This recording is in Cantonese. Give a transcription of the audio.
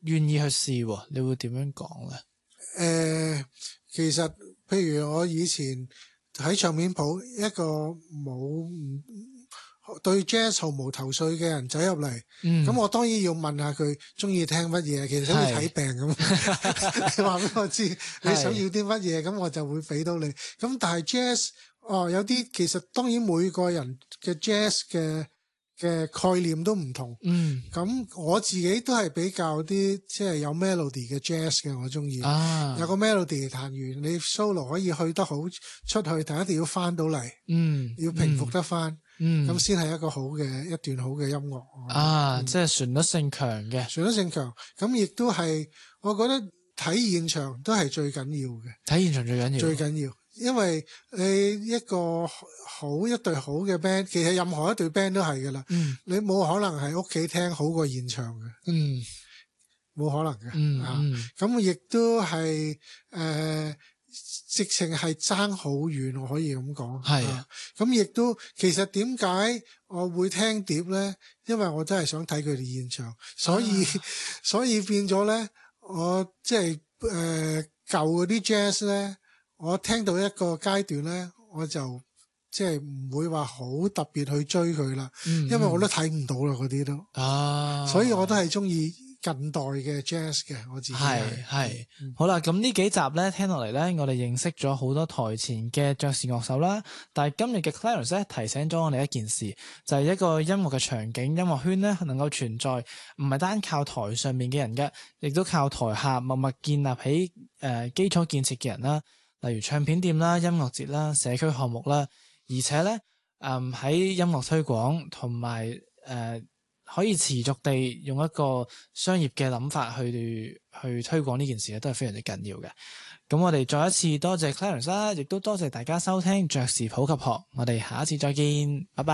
願意去試，你會點樣講咧？ 其實譬如我以前喺唱片鋪，一個冇對 jazz 毫無頭緒嘅人走入嚟，咁我當然要問下佢中意聽乜嘢，其實好似睇病咁。你話俾我知你想要啲乜嘢，咁我就會俾到你。咁但係 jazz 有啲其實當然每個人嘅 jazz 嘅概念都唔同。咁我自己都係比較啲即係有 melody 嘅 jazz 嘅，我中意。有個 melody 彈完，你 solo 可以去得好出去，但一定要翻到嚟。要平復得翻。咁先係一個好嘅一段好嘅音樂即係旋律性強嘅， 旋律性強。咁亦都係我覺得睇現場都係最緊要嘅。 睇現場最緊要， 因為你一個一隊好嘅 band， 其實任何一隊 band 都係噶啦。你冇可能喺屋企聽好過現場嘅。冇可能嘅。咁亦都係直情係爭好遠，我可以咁講。咁亦都其實點解我會聽碟咧？因為我真係想睇佢哋現場，所以變咗咧，我即係舊嗰啲 jazz 咧，我聽到一個階段咧，我就即係唔會話好特別去追佢啦。因為我都睇唔到啦，嗰啲都。所以我都係中意近代嘅 jazz 嘅，我自己係。 好啦，咁呢幾集咧聽落嚟咧，我哋認識咗好多台前嘅爵士樂手啦。但係今日嘅 Clarence 咧提醒咗我哋一件事，就係一個音樂嘅場景、音樂圈咧能夠存在，唔係單靠台上面嘅人嘅，亦都靠台下默默建立起基礎建設嘅人啦。例如唱片店啦、音樂節啦、社區項目啦，而且咧喺音樂推廣同埋可以持續地用一個商業嘅諗法去推廣呢件事咧，都係非常之緊要嘅。咁我哋再一次多謝 Clarence 啦，亦都多謝大家收聽爵士普及學。我哋下一次再見，拜拜。